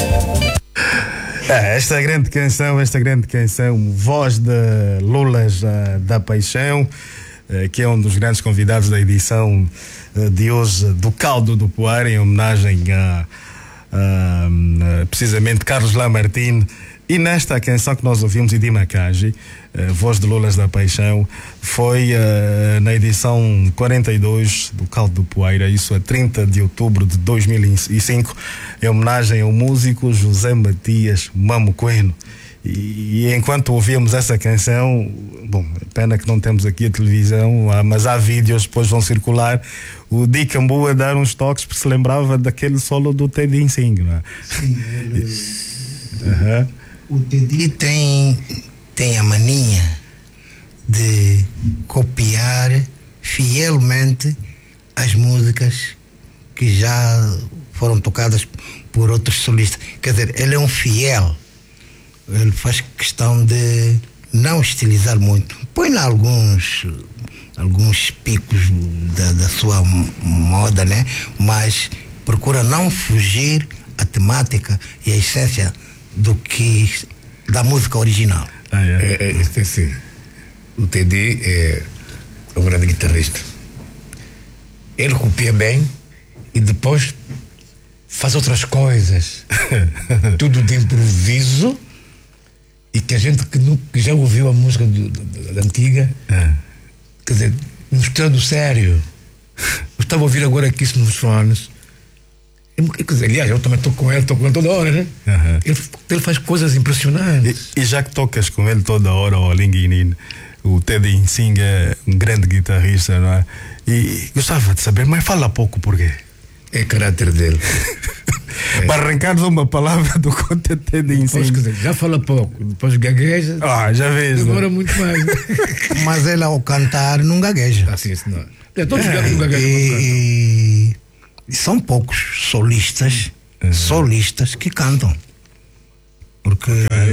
Esta grande canção, voz de Lulas da Paixão, que é um dos grandes convidados da edição de hoje do Caldo do Poeira, em homenagem a precisamente Carlos Lamartine. E nesta canção que nós ouvimos, Idi Macagi, voz de Lulas da Paixão, foi na edição 42 do Caldo do Poeira, isso a 30 de outubro de 2005, em homenagem ao músico José Matias Mamo Coelho. E enquanto ouvíamos essa canção, bom, pena que não temos aqui a televisão, mas há vídeos, depois vão circular, o Di Cambu a dar uns toques porque se lembrava daquele solo do Teddy Singh, não é? Sim, o Teddy tem a mania de copiar fielmente as músicas que já foram tocadas por outros solistas. Quer dizer, ele é um fiel. Ele faz questão de não estilizar muito. Põe lá alguns picos da sua moda, né? Mas procura não fugir à temática e à essência da música original. Sim. O Teddy é um grande guitarrista. Ele copia bem e depois faz outras coisas. Tudo de improviso. E que a gente que já ouviu a música da antiga, quer dizer, mostrando sério. Eu estava a ouvir agora aqui isso nos fones. Quer dizer, aliás, eu também estou com ele toda hora, né? Ele faz coisas impressionantes. E já que tocas com ele toda hora, o Linguinin, o Teddy Singh é um grande guitarrista, não é? E gostava de saber, mas fala pouco porquê. É caráter dele. Para arrancar-nos uma palavra do conte Teddy Singh. Já fala pouco, depois gagueja. Já vês. Demora muito mais. Mas ele ao cantar não gagueja. Assim, senão. Todos não gaguejam. E são poucos solistas que cantam. Porque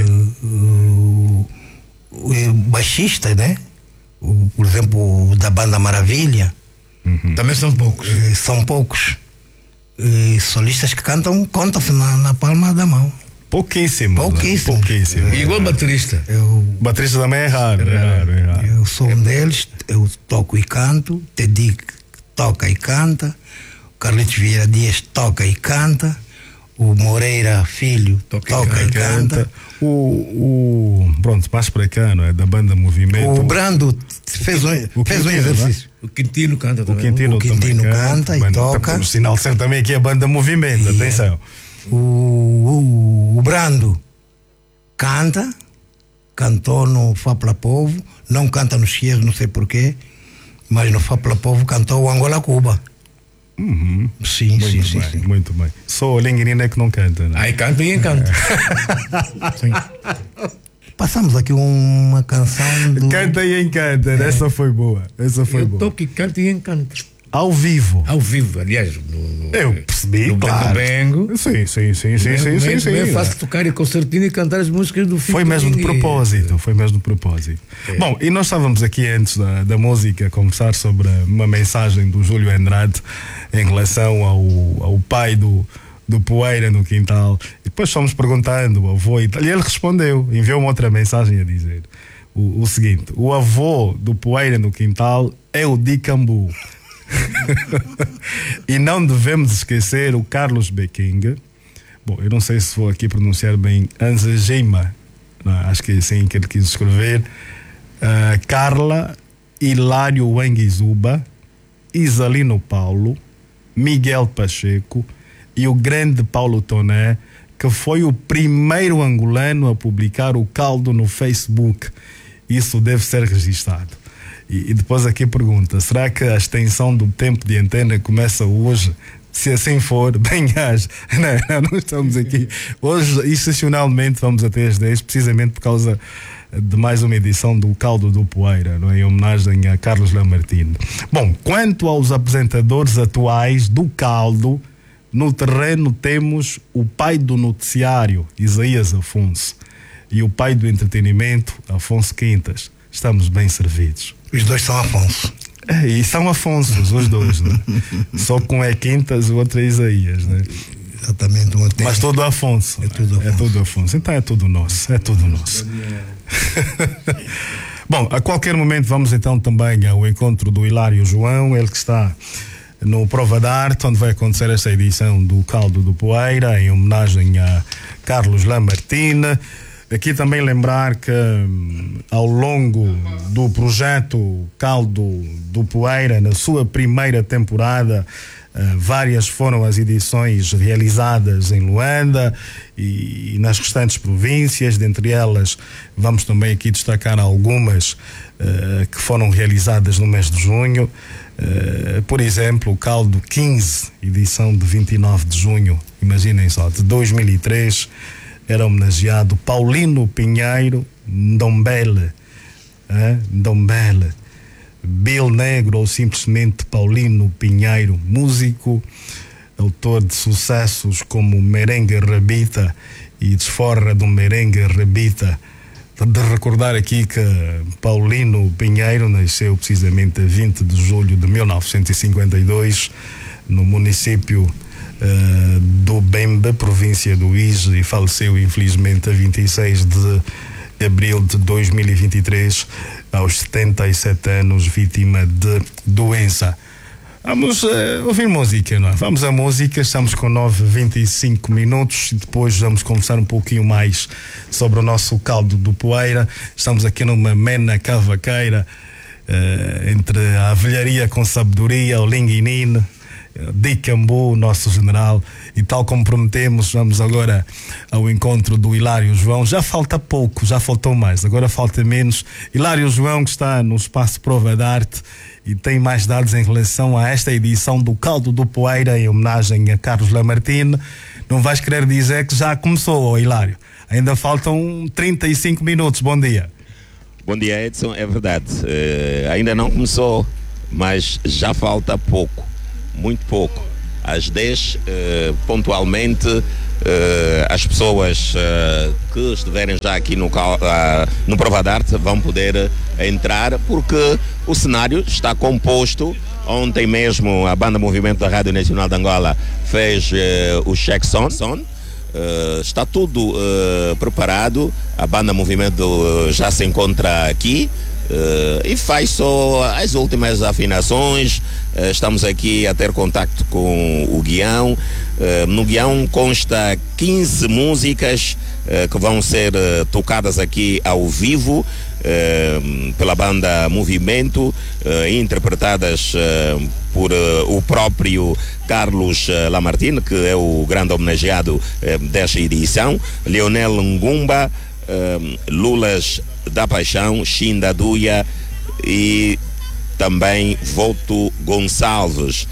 o baixista, né? Por exemplo, o da Banda Maravilha. Também são poucos. São poucos. E solistas que cantam, contam-se na palma da mão. Pouquíssimo. Igual baterista. Baterista também é raro. Eu sou um deles, eu toco e canto. Teddy toca e canta. O Carlitos Vieira Dias toca e canta. O Moreira Filho toca e canta. Pronto, mais para cá, não é? Da banda Movimento. O Brando fez um exercício. O Quintino canta também. O Quintino canta e toca. O sinal certo também aqui é a banda Movimento, atenção. O Brando cantou no Fapla Povo, não canta no Chies, não sei porquê, mas no Fapla Povo cantou o Angola Cuba. Sim. Muito bem. Só o Linguinin é que não canta, né? Aí canta e encanta. Sim. Passamos aqui uma canção do... Canta e encanta, essa foi boa. Eu toco e canto e encanto. Ao vivo, aliás, eu percebi, no claro. Bengo. Sim. É fácil tocar e concertina e cantar as músicas do filme. Foi mesmo de propósito. Bom, e nós estávamos aqui antes da música a conversar sobre uma mensagem do Júlio Andrade em relação ao pai do Poeira no quintal. E depois fomos perguntando o avô e ele respondeu, enviou-me outra mensagem a dizer o seguinte: o avô do Poeira no quintal é o Di Cambu. E não devemos esquecer o Carlos Beking. Bom, eu não sei se vou aqui pronunciar bem Anzegima, acho que é assim que ele quis escrever. Carla Hilário Wanguizuba, Isalino Paulo, Miguel Pacheco e o grande Paulo Toné, que foi o primeiro angolano a publicar o Caldo no Facebook. Isso deve ser registado. E depois aqui pergunta: será que a extensão do tempo de antena começa hoje? Se assim for, bem-aja. Não estamos aqui. Hoje, excepcionalmente, vamos até às 10, precisamente por causa de mais uma edição do Caldo do Poeira, não é? Em homenagem a Carlos Lamartine. Bom, quanto aos apresentadores atuais do Caldo, no terreno temos o pai do noticiário, Isaías Afonso, e o pai do entretenimento, Afonso Quintas. Estamos bem servidos. Os dois são Afonso. E são Afonsos, os dois, né? Só que um é Quintas, o outro é Isaías, né? Exatamente, uma técnica. Mas tudo Afonso. É tudo Afonso. É tudo Afonso. Então é tudo nosso. É tudo nosso. Bom, a qualquer momento vamos então também ao encontro do Hilário João, ele que está no Prova d'Arte, onde vai acontecer esta edição do Caldo do Poeira, em homenagem a Carlos Lamartine. Aqui também lembrar que ao longo do projeto Caldo do Poeira, na sua primeira temporada, várias foram as edições realizadas em Luanda e nas restantes províncias. Dentre elas vamos também aqui destacar algumas que foram realizadas no mês de junho. Por exemplo, o Caldo 15, edição de 29 de junho, imaginem só, de 2003, era homenageado Paulino Pinheiro Ndombele, Ndombele, Bill Negro, ou simplesmente Paulino Pinheiro, músico, autor de sucessos como Merengue Rabita e Desforra do Merengue Rabita. De recordar aqui que Paulino Pinheiro nasceu precisamente a 20 de julho de 1952 no município do Bembe, província do Ige, e faleceu infelizmente a 26 de abril de 2023 aos 77 anos, vítima de doença. Vamos ouvir música, não é? Vamos à música, estamos com 9:25 e depois vamos conversar um pouquinho mais sobre o nosso Caldo do Poeira. Estamos aqui numa mena cavaqueira, entre a velharia com sabedoria, o Linguinine, Dicambu, nosso general, e tal como prometemos, vamos agora ao encontro do Hilário João. Já falta pouco, já faltou mais, agora falta menos. Hilário João, que está no espaço Prova d'Arte e tem mais dados em relação a esta edição do Caldo do Poeira em homenagem a Carlos Lamartine. Não vais querer dizer que já começou, Hilário? Ainda faltam 35 minutos. Bom dia. Bom dia, Edson. É verdade, ainda não começou, mas já falta pouco, muito pouco. Às 10, pontualmente, as pessoas que estiverem já aqui no Prova d'Arte vão poder entrar, porque o cenário está composto. Ontem mesmo a Banda Movimento da Rádio Nacional de Angola fez o check sound. Está tudo preparado. A Banda Movimento já se encontra aqui e faz só as últimas afinações. Estamos aqui a ter contacto com o guião. No guião consta 15 músicas que vão ser tocadas aqui ao vivo pela Banda Movimento, interpretadas por o próprio Carlos Lamartine, que é o grande homenageado desta edição, Leonel Ngumba, Lulas da Paixão, Shinda Duia e também Voto Gonçalves.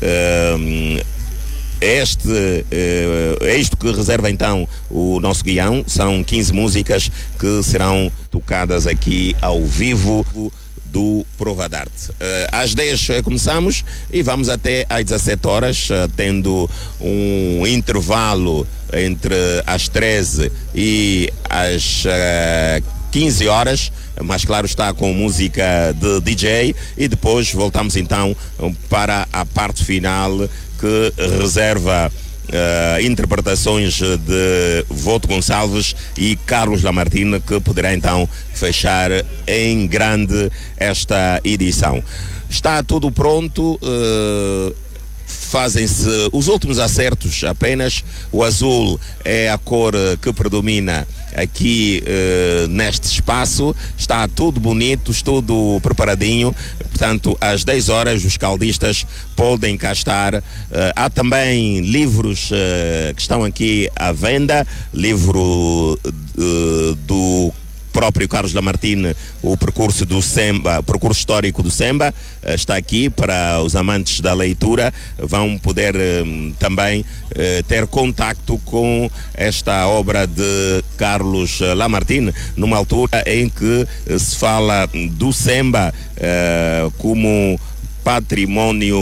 É isto que reserva então o nosso guião. São 15 músicas que serão tocadas aqui ao vivo do Prova d'Arte. Às 10 começamos e vamos até às 17 horas, tendo um intervalo entre as 13 e as 15 horas, mas claro está com música de DJ, e depois voltamos então para a parte final, que reserva interpretações de Voto Gonçalves e Carlos Lamartine, que poderá então fechar em grande esta edição. Está tudo pronto. Fazem-se os últimos acertos apenas. O azul é a cor que predomina aqui neste espaço. Está tudo bonito, tudo preparadinho. Portanto, às 10 horas os caldistas podem cá estar. Há também livros que estão aqui à venda. Livro do próprio Carlos Lamartine, o percurso do Semba, percurso histórico do Semba, está aqui para os amantes da leitura. Vão poder também ter contacto com esta obra de Carlos Lamartine, numa altura em que se fala do Semba como património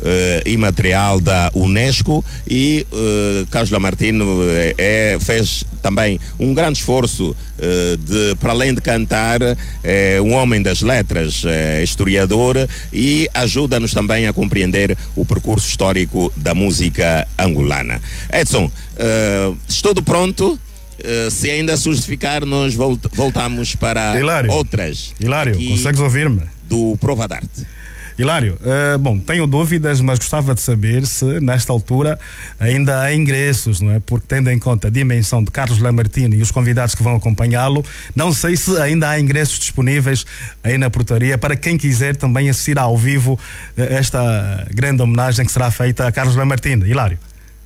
imaterial da Unesco, e Carlos Lamartine fez também um grande esforço para além de cantar, um homem das letras, historiador, e ajuda-nos também a compreender o percurso histórico da música angolana. Edson, estou pronto. Se ainda se justificar, nós voltamos para outras. Hilário, consegues ouvir-me? Do Prova d'Arte. Hilário, bom, tenho dúvidas, mas gostava de saber se nesta altura ainda há ingressos, não é? Porque tendo em conta a dimensão de Carlos Lamartine e os convidados que vão acompanhá-lo, não sei se ainda há ingressos disponíveis aí na portaria para quem quiser também assistir ao vivo esta grande homenagem que será feita a Carlos Lamartine. Hilário.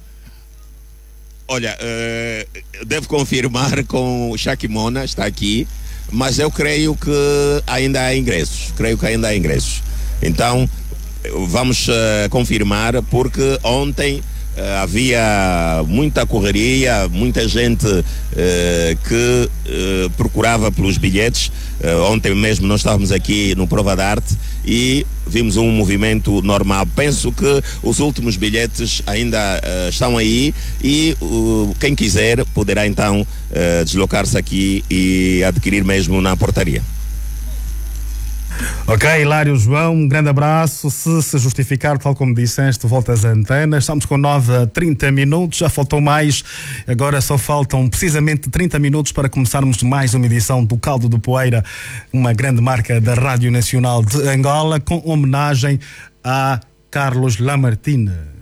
Olha, devo confirmar com o Shakimona, está aqui, mas eu creio que ainda há ingressos. Então, vamos confirmar, porque ontem havia muita correria, muita gente que procurava pelos bilhetes. Ontem mesmo nós estávamos aqui no Prova d'Arte e vimos um movimento normal. Penso que os últimos bilhetes ainda estão aí, e quem quiser poderá então deslocar-se aqui e adquirir mesmo na portaria. Ok, Hilário, João, um grande abraço. Se justificar, tal como disseste, voltas à antena. Estamos com 9h30, já faltou mais. Agora só faltam precisamente 30 minutos para começarmos mais uma edição do Caldo de Poeira, uma grande marca da Rádio Nacional de Angola, com homenagem a Carlos Lamartine.